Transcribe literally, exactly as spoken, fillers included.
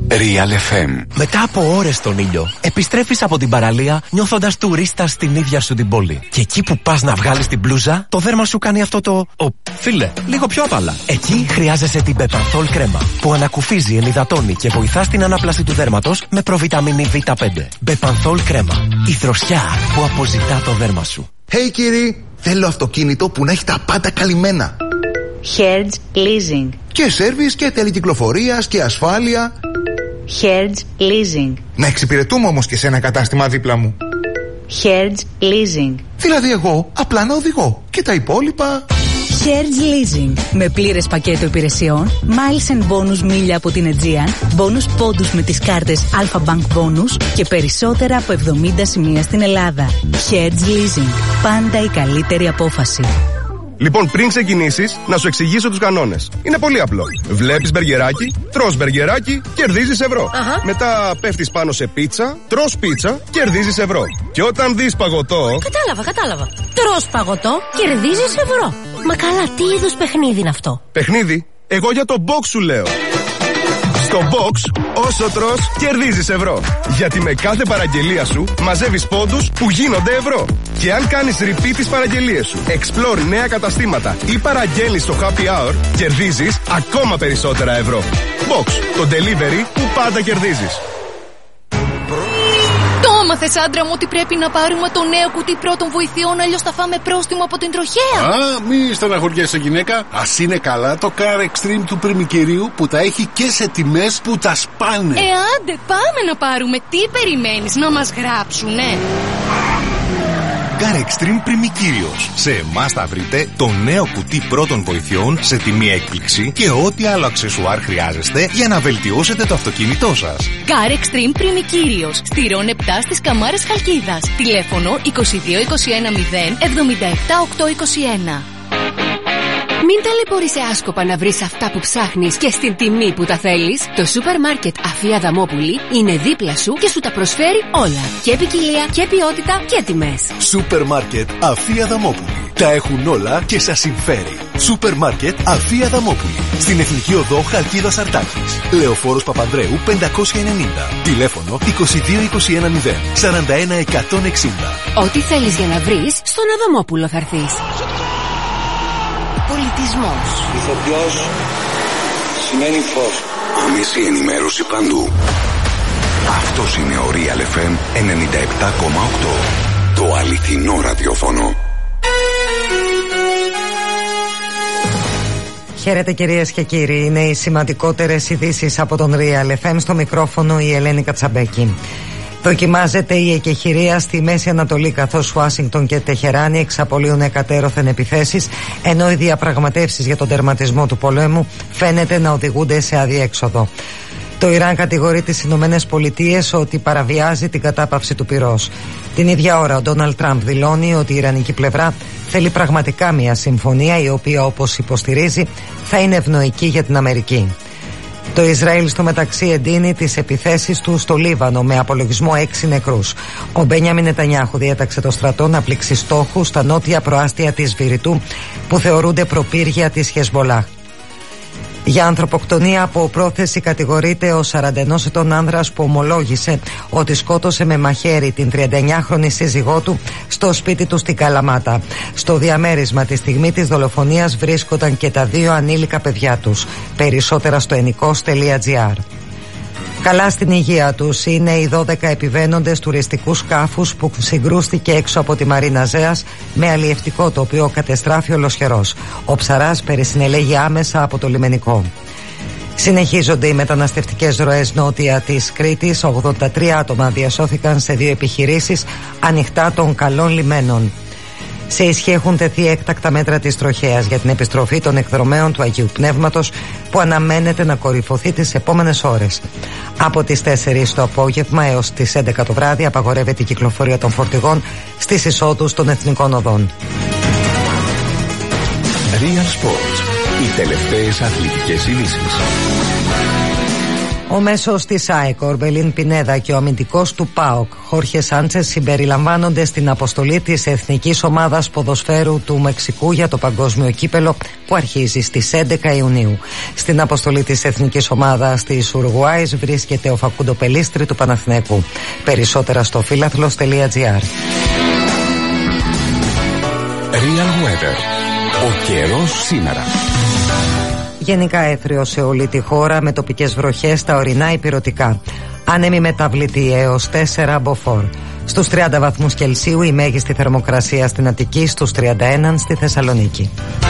Real εφ εμ. Μετά από ώρες στον ήλιο, επιστρέφεις από την παραλία νιώθοντας τουρίστας στην ίδια σου την πόλη. Και εκεί που πας να βγάλεις την μπλούζα, το δέρμα σου κάνει αυτό το. Ο, φίλε, λίγο πιο απαλά. Εκεί χρειάζεσαι την Μπεπανθόλ κρέμα, που ανακουφίζει, ενυδατώνει και βοηθά στην ανάπλαση του δέρματος με προβιταμίνη βι πέντε. Μπεπανθόλ κρέμα. Η δροσιά που αποζητά το δέρμα σου. Hey κύριοι, θέλω αυτοκίνητο που να έχει τα πάντα καλυμμένα. Hertz Leasing. Και σέρβις και τελεκυκλοφορίας και ασφάλεια. Hertz Leasing. Να εξυπηρετούμε όμως και σε ένα κατάστημα δίπλα μου. Hertz Leasing. Δηλαδή εγώ απλά να οδηγώ και τα υπόλοιπα. Hertz Leasing. Με πλήρες πακέτο υπηρεσιών, miles and bonus μίλια από την Aegean, bonus πόντους με τις κάρτες Alpha Bank Bonus και περισσότερα από εβδομήντα σημεία στην Ελλάδα. Hertz Leasing. Πάντα η καλύτερη απόφαση. Λοιπόν, πριν ξεκινήσεις, να σου εξηγήσω τους κανόνες. Είναι πολύ απλό. Βλέπεις μπεργεράκι, τρως μπεργεράκι, κερδίζεις ευρώ. Αχα. Μετά πέφτεις πάνω σε πίτσα, τρως πίτσα, κερδίζεις ευρώ. Και όταν δεις παγωτό. Κατάλαβα, κατάλαβα. Τρως παγωτό, κερδίζεις ευρώ. Μα καλά, τι είδους παιχνίδι είναι αυτό? Παιχνίδι? Εγώ για το box σου λέω. Στο box, όσο τρως, κερδίζεις ευρώ. Γιατί με κάθε παραγγελία σου μαζεύεις πόντους που γίνονται ευρώ. Και αν κάνεις repeat τις παραγγελίες σου, explore νέα καταστήματα ή παραγγέλνεις στο happy hour, κερδίζεις ακόμα περισσότερα ευρώ. Box, το delivery που πάντα κερδίζεις. Το έμαθες, άντρα μου, ότι πρέπει να πάρουμε το νέο κουτί πρώτων βοηθειών, αλλιώς θα φάμε πρόστιμο από την τροχέα. Α, μη στεναχωριέσαι, γυναίκα. Ας είναι καλά το Car Extreme του πριμικερίου που τα έχει και σε τιμές που τα σπάνε. Ε, άντε, πάμε να πάρουμε. Τι περιμένεις, να μας γράψουνε? Car Extreme Πριμικύριος. Σε εμάς θα βρείτε το νέο κουτί πρώτων βοηθειών σε τιμή έκπληξη και ό,τι άλλο αξεσουάρ χρειάζεστε για να βελτιώσετε το αυτοκίνητό σας. Car Extreme Πριμικύριος. Στηρών επτά στις Καμάρες Χαλκίδας. Τηλέφωνο είκοσι δύο είκοσι ένα μηδέν εβδομήντα επτά οκτακόσια είκοσι ένα. Μην ταλαιπωρείσαι άσκοπα να βρεις αυτά που ψάχνεις και στην τιμή που τα θέλεις. Το σούπερ μάρκετ Αφία Δαμόπουλη είναι δίπλα σου και σου τα προσφέρει όλα. Και ποικιλία και ποιότητα και τιμές. Σούπερ μάρκετ Αφία Δαμόπουλη. Τα έχουν όλα και σας συμφέρει. Σούπερ μάρκετ Αφία Δαμόπουλη. Στην Εθνική Οδό Χαλκίδας Αρτάκης. Λεωφόρος Παπανδρέου πεντακόσια ενενήντα. Τηλέφωνο είκοσι δύο είκοσι ένα μηδέν σαράντα ένα εκατόν εξήντα. Ό,τι θέλεις για να βρεις, στον Αδαμόπουλο θα έρθεις. Πολιτισμός. Ηθοποιός σημαίνει φως. Άμεση ενημέρωση παντού. Αυτός είναι ο Real εφ εμ ενενήντα επτά κόμμα οκτώ. Το αληθινό ραδιόφωνο. Χαίρετε κυρίες και κύριοι. Είναι οι σημαντικότερες ειδήσεις από τον Real εφ εμ. Στο μικρόφωνο η Ελένη Κατσαμπέκη. Δοκιμάζεται η εκεχηρία στη Μέση Ανατολή, καθώς Ουάσιγκτον και Τεχεράνη εξαπολύουν εκατέρωθεν επιθέσεις, ενώ οι διαπραγματεύσεις για τον τερματισμό του πολέμου φαίνεται να οδηγούνται σε αδιέξοδο. Το Ιράν κατηγορεί τις Ηνωμένες Πολιτείες ότι παραβιάζει την κατάπαυση του πυρός. Την ίδια ώρα ο Ντόναλντ Τραμπ δηλώνει ότι η Ιρανική πλευρά θέλει πραγματικά μια συμφωνία, η οποία, όπως υποστηρίζει, θα είναι ευνοϊκή για την Αμερική. Το Ισραήλ στο μεταξύ εντείνει τις επιθέσεις του στο Λίβανο με απολογισμό έξι νεκρούς. Ο Μπένιαμιν Νετανιάχου διέταξε το στρατό να πλήξει στόχους στα νότια προάστια της Βηρητού που θεωρούνται προπύργια της Χεσμολάχ. Για ανθρωποκτονία από πρόθεση κατηγορείται ο σαρανταενός ετών άνδρας που ομολόγησε ότι σκότωσε με μαχαίρι την τριανταεννιάχρονη σύζυγό του στο σπίτι του στην Καλαμάτα. Στο διαμέρισμα τη στιγμή της δολοφονίας βρίσκονταν και τα δύο ανήλικα παιδιά τους. Περισσότερα στο ενικός τελεία τζι άρ. Καλά στην υγεία τους είναι οι δώδεκα επιβαίνοντες τουριστικού σκάφους που συγκρούστηκε έξω από τη Μαρίνα Ζέας με αλλιευτικό, το οποίο κατεστράφει ολοσχερός. Ο ψαράς περισυνελέγει άμεσα από το λιμενικό. Συνεχίζονται οι μεταναστευτικές ροές νότια της Κρήτης. ογδόντα τρία άτομα διασώθηκαν σε δύο επιχειρήσεις ανοιχτά των καλών λιμένων. Σε ισχύ έχουν τεθεί έκτακτα μέτρα της τροχέας για την επιστροφή των εκδρομέων του Αγίου Πνεύματος, που αναμένεται να κορυφωθεί τις επόμενες ώρες. Από τις τέσσερις το απόγευμα έως τις έντεκα το βράδυ απαγορεύεται η κυκλοφορία των φορτηγών στις εισόδους των εθνικών οδών. Real Sports. Οι τελευταίες αθλητικές ειδήσεις. Ο μέσος της ΑΕΚ, Ορμπελίν Πινέδα, και ο αμυντικός του ΠΑΟΚ, Χόρχε Σάντσες, συμπεριλαμβάνονται στην αποστολή της Εθνικής Ομάδας Ποδοσφαίρου του Μεξικού για το Παγκόσμιο Κύπελο που αρχίζει στις έντεκα Ιουνίου. Στην αποστολή της Εθνικής Ομάδας της Ουρουγουάης βρίσκεται ο Φακούντο Πελίστρη του Παναθηναϊκού. Περισσότερα στο φίλαθλος τελεία τζι άρ. Real Weather. Ο καιρός σήμερα. Γενικά έθριο σε όλη τη χώρα με τοπικές βροχές στα ορεινά ηπειρωτικά. Άνεμη μεταβλητή έως τέσσερα μποφόρ. Στους τριάντα βαθμούς Κελσίου η μέγιστη θερμοκρασία στην Αττική, στους τριάντα ένα στη Θεσσαλονίκη.